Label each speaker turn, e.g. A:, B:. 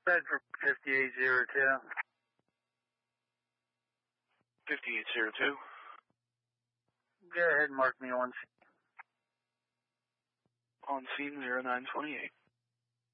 A: Bedford 5802.
B: 5802.
A: Go ahead and mark me on.
B: On scene 0928.